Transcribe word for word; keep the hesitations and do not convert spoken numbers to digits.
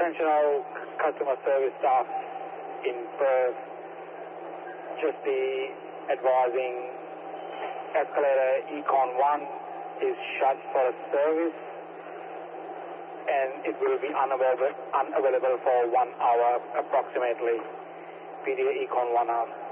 Attention all customer service staff in Perth. Just be advising escalator Econ one is shut for service and it will be unavailable, unavailable for one hour approximately. P D A Econ one out.